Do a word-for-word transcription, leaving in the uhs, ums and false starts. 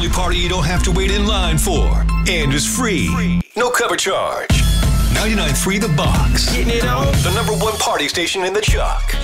only party you don't have to wait in line for. And is free. No cover charge. ninety-nine point three The Box. Getting it on. The number one party station in the Chuck.